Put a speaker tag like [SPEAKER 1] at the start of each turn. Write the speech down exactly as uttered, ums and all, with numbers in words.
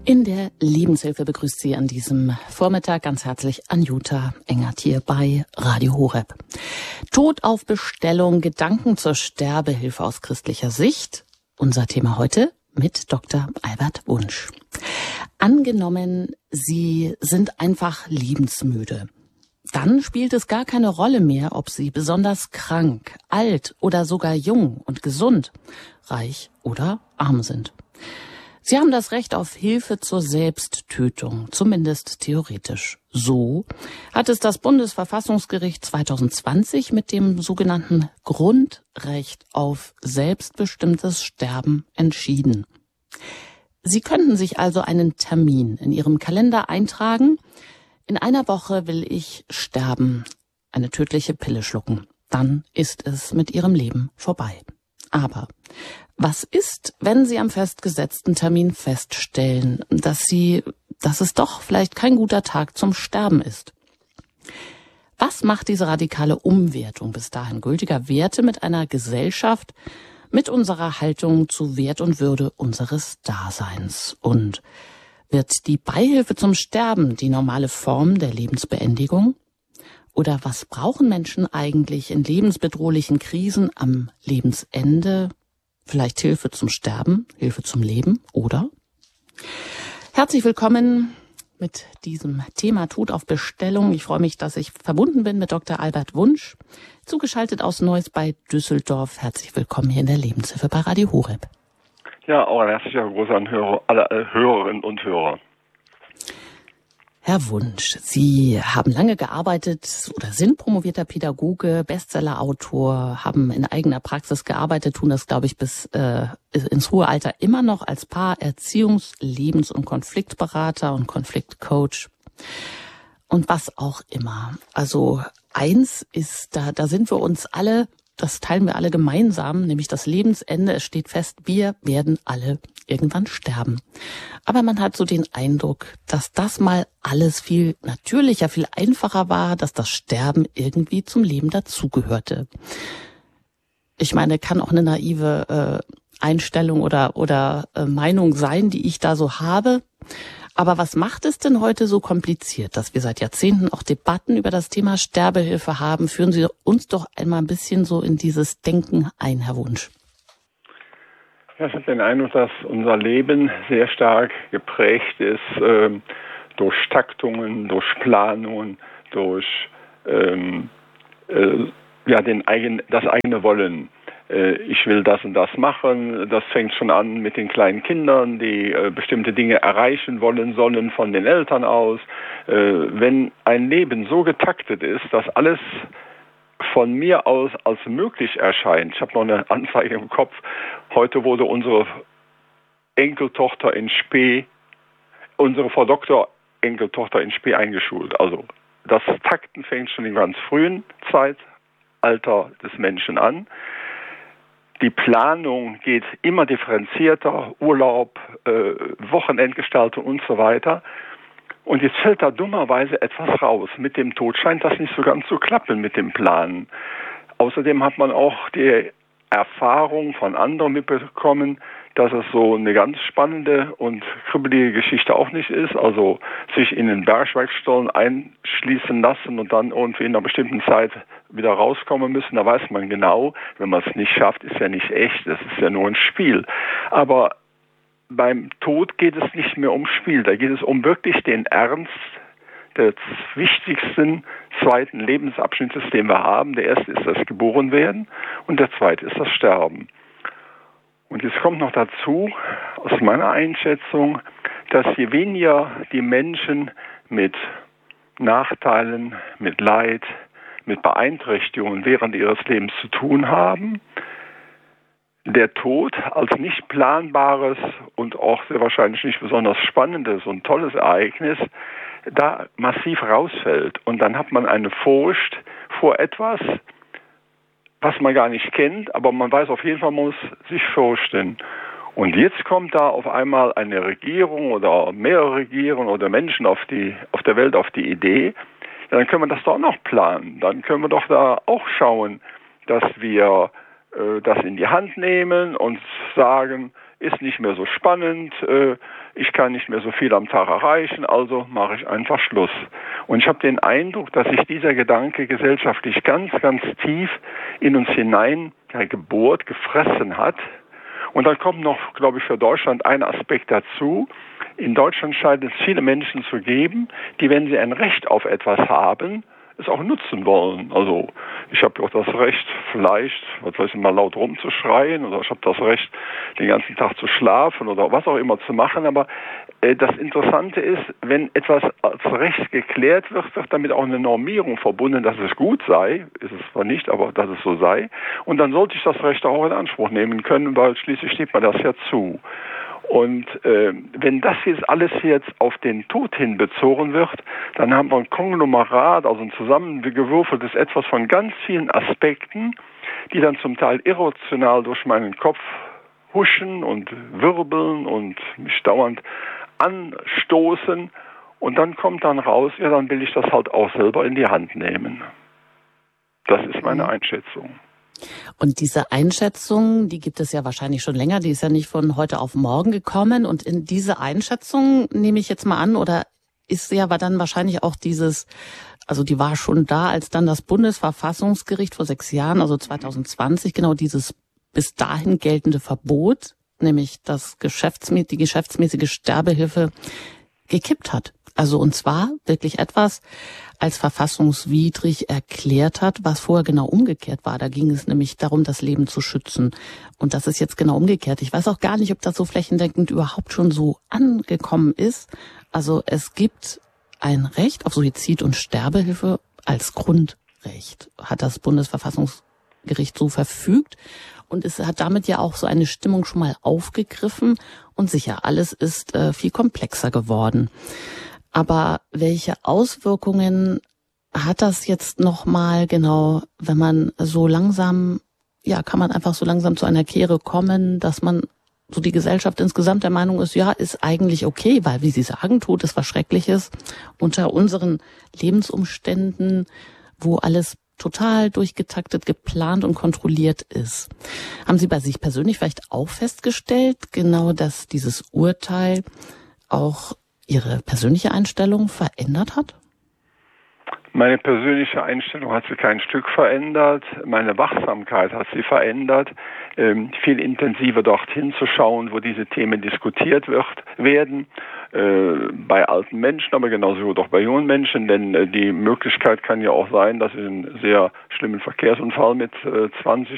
[SPEAKER 1] In der Lebenshilfe begrüßt Sie an diesem Vormittag ganz herzlich Anjuta Engert hier bei Radio Horeb. Tod auf Bestellung, Gedanken zur Sterbehilfe aus christlicher Sicht. Unser Thema heute mit Doktor Albert Wunsch. Angenommen, Sie sind einfach lebensmüde. Dann spielt es gar keine Rolle mehr, ob Sie besonders krank, alt oder sogar jung und gesund, reich oder arm sind. Sie haben das Recht auf Hilfe zur Selbsttötung, zumindest theoretisch. So hat es das Bundesverfassungsgericht zwanzig zwanzig mit dem sogenannten Grundrecht auf selbstbestimmtes Sterben entschieden. Sie könnten sich also einen Termin in Ihrem Kalender eintragen. In einer Woche will ich sterben, eine tödliche Pille schlucken. Dann ist es mit Ihrem Leben vorbei. Aber was ist, wenn Sie am festgesetzten Termin feststellen, dass Sie, dass es doch vielleicht kein guter Tag zum Sterben ist? Was macht diese radikale Umwertung bis dahin gültiger Werte mit einer Gesellschaft, mit unserer Haltung zu Wert und Würde unseres Daseins? Und wird die Beihilfe zum Sterben die normale Form der Lebensbeendigung? Oder was brauchen Menschen eigentlich in lebensbedrohlichen Krisen am Lebensende? Vielleicht Hilfe zum Sterben, Hilfe zum Leben, oder? Herzlich willkommen mit diesem Thema Tod auf Bestellung. Ich freue mich, dass ich verbunden bin mit Doktor Albert Wunsch, zugeschaltet aus Neuss bei Düsseldorf. Herzlich willkommen hier in der Lebenshilfe bei Radio Horeb.
[SPEAKER 2] Ja, auch ein herzlicher Gruß an Hörer, alle äh, Hörerinnen und Hörer.
[SPEAKER 1] Herr Wunsch, Sie haben lange gearbeitet oder sind promovierter Pädagoge, Bestsellerautor, haben in eigener Praxis gearbeitet, tun das, glaube ich, bis äh, ins hohe Alter immer noch als Paar-, Erziehungs-, Lebens- und Konfliktberater und Konfliktcoach und was auch immer. Also eins ist, da, da sind wir uns alle, das teilen wir alle gemeinsam, nämlich das Lebensende. Es steht fest, wir werden alle irgendwann sterben. Aber man hat so den Eindruck, dass das mal alles viel natürlicher, viel einfacher war, dass das Sterben irgendwie zum Leben dazugehörte. Ich meine, kann auch eine naive äh, Einstellung oder oder äh, Meinung sein, die ich da so habe. Aber was macht es denn heute so kompliziert, dass wir seit Jahrzehnten auch Debatten über das Thema Sterbehilfe haben? Führen Sie uns doch einmal ein bisschen so in dieses Denken ein, Herr Wunsch.
[SPEAKER 2] Ja, ich habe den Eindruck, dass unser Leben sehr stark geprägt ist äh, durch Taktungen, durch Planungen, durch ähm, äh, ja, den eigen, das eigene Wollen. Ich will das und das machen. Das fängt schon an mit den kleinen Kindern, die äh, bestimmte Dinge erreichen wollen sollen von den Eltern aus. Äh, wenn ein Leben so getaktet ist, dass alles von mir aus als möglich erscheint. Ich habe noch eine Anzeige im Kopf. Heute wurde unsere Enkeltochter in Spee, unsere Frau Doktor Enkeltochter in Spee eingeschult. Also das Takten fängt schon im ganz frühen Zeitalter des Menschen an. Die Planung geht immer differenzierter, Urlaub, äh, Wochenendgestaltung und so weiter. Und jetzt fällt da dummerweise etwas raus. Mit dem Tod scheint das nicht so ganz zu klappen mit dem Planen. Außerdem hat man auch die Erfahrung von anderen mitbekommen, dass es so eine ganz spannende und kribbelige Geschichte auch nicht ist. Also sich in den Bergwerkstollen einschließen lassen und dann irgendwie in einer bestimmten Zeit wieder rauskommen müssen. Da weiß man genau, wenn man es nicht schafft, ist ja nicht echt, das ist ja nur ein Spiel. Aber beim Tod geht es nicht mehr um Spiel, da geht es um wirklich den Ernst des wichtigsten zweiten Lebensabschnittes, den wir haben. Der erste ist das Geborenwerden und der zweite ist das Sterben. Und jetzt kommt noch dazu, aus meiner Einschätzung, dass je weniger die Menschen mit Nachteilen, mit Leid, mit Beeinträchtigungen während ihres Lebens zu tun haben, der Tod als nicht planbares und auch sehr wahrscheinlich nicht besonders spannendes und tolles Ereignis da massiv rausfällt. Und dann hat man eine Furcht vor etwas, was man gar nicht kennt, aber man weiß auf jeden Fall, man muss sich fürchten. Und jetzt kommt da auf einmal eine Regierung oder mehrere Regierungen oder Menschen auf die, auf der Welt auf die Idee, ja, dann können wir das doch noch planen. Dann können wir doch da auch schauen, dass wir äh, das in die Hand nehmen und sagen, ist nicht mehr so spannend, äh, ich kann nicht mehr so viel am Tag erreichen, also mache ich einfach Schluss. Und ich habe den Eindruck, dass sich dieser Gedanke gesellschaftlich ganz, ganz tief in uns hinein ja, gebohrt, gefressen hat. Und dann kommt noch, glaube ich, für Deutschland ein Aspekt dazu. In Deutschland scheint es viele Menschen zu geben, die, wenn sie ein Recht auf etwas haben, es auch nutzen wollen. Also ich habe auch das Recht, vielleicht, was weiß ich, mal laut rumzuschreien, oder ich habe das Recht, den ganzen Tag zu schlafen oder was auch immer zu machen. Aber äh, das Interessante ist, wenn etwas als Recht geklärt wird, wird damit auch eine Normierung verbunden, dass es gut sei. Ist es zwar nicht, aber dass es so sei. Und dann sollte ich das Recht auch in Anspruch nehmen können, weil schließlich steht mir das ja zu. Und äh, wenn das jetzt alles jetzt auf den Tod hin bezogen wird, dann haben wir ein Konglomerat, also ein zusammengewürfeltes Etwas von ganz vielen Aspekten, die dann zum Teil irrational durch meinen Kopf huschen und wirbeln und mich dauernd anstoßen. Und dann kommt dann raus, ja, dann will ich das halt auch selber in die Hand nehmen. Das ist meine Einschätzung.
[SPEAKER 1] Und diese Einschätzung, die gibt es ja wahrscheinlich schon länger, die ist ja nicht von heute auf morgen gekommen. Und in diese Einschätzung nehme ich jetzt mal an, oder ist ja war dann wahrscheinlich auch dieses, also die war schon da, als dann das Bundesverfassungsgericht vor sechs Jahren, also zwanzig zwanzig, genau dieses bis dahin geltende Verbot, nämlich das geschäftsmä- die geschäftsmäßige Sterbehilfe gekippt hat. Also und zwar wirklich etwas als verfassungswidrig erklärt hat, was vorher genau umgekehrt war. Da ging es nämlich darum, das Leben zu schützen. Und das ist jetzt genau umgekehrt. Ich weiß auch gar nicht, ob das so flächendeckend überhaupt schon so angekommen ist. Also es gibt ein Recht auf Suizid- und Sterbehilfe als Grundrecht, hat das Bundesverfassungsgericht so verfügt. Und es hat damit ja auch so eine Stimmung schon mal aufgegriffen. Und sicher, alles ist äh, viel komplexer geworden. Aber welche Auswirkungen hat das jetzt nochmal genau, wenn man so langsam, ja, kann man einfach so langsam zu einer Kehre kommen, dass man so die Gesellschaft insgesamt der Meinung ist, ja, ist eigentlich okay, weil, wie Sie sagen, Tod ist was Schreckliches unter unseren Lebensumständen, wo alles total durchgetaktet, geplant und kontrolliert ist. Haben Sie bei sich persönlich vielleicht auch festgestellt, genau, dass dieses Urteil auch Ihre persönliche Einstellung verändert hat?
[SPEAKER 2] Meine persönliche Einstellung hat sich kein Stück verändert. Meine Wachsamkeit hat sie verändert, ähm, viel intensiver dorthin zu schauen, wo diese Themen diskutiert wird, werden. Äh, bei alten Menschen, aber genauso doch bei jungen Menschen, denn äh, die Möglichkeit kann ja auch sein, dass ich einen sehr schlimmen Verkehrsunfall mit äh, zwanzig